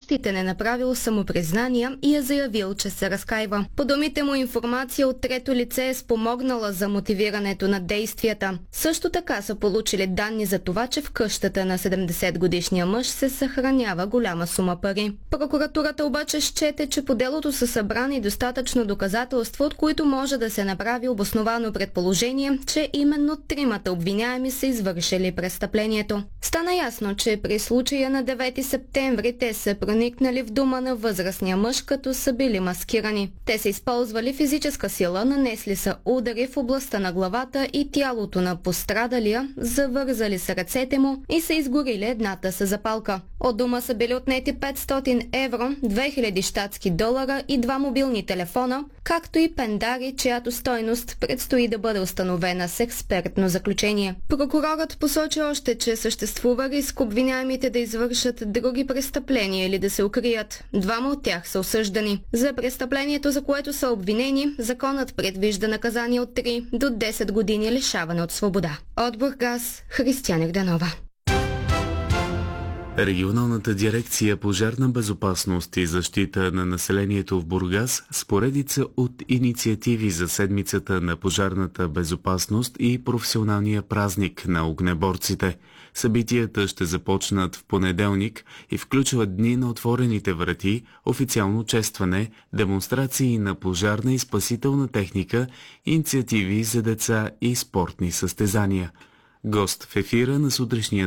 защитен е направил самопризнания и е заявил, че се разкаива. По думите му, информация от трето лице е спомогнала за мотивирането на действията. Също така са получили данни за това, че в къщата на 70-годишния мъж се съхранява голяма сума пари. Прокуратурата обаче счете, че по делото са събрани достатъчно доказателства, от които може да се направи обосновано предположение, че именно тримата обвиняеми са извършили престъплението. Стана ясно, че при случая на 9 септември те са проникнали в дома на възрастния мъж, като са били маскирани. Те са използвали физическа сила, нанесли са удари в областта на главата и тялото на пострадалия, завързали са ръцете му и са изгорили едната със запалка. От дома са били отнети 500 евро, 2000 щатски долара и 2 мобилни телефона, както и пендари, чиято стойност предстои да бъде установена с експертно заключение. Прокурорът посочи още, че съществува риск обвиняемите да извършат други престъпления или да се укрият. Двама от тях са осъждани. За престъплението, за което са обвинени, законът предвижда наказание от 3 до 10 години лишаване от свобода. От Бургас, Християна Йорданова. Регионалната дирекция пожарна безопасност и защита на населението в Бургас с поредица от инициативи за седмицата на пожарната безопасност и професионалния празник на огнеборците. Събитията ще започнат в понеделник и включват дни на отворените врати, официално честване, демонстрации на пожарна и спасителна техника, инициативи за деца и спортни състезания. Гост в ефира на сутрешния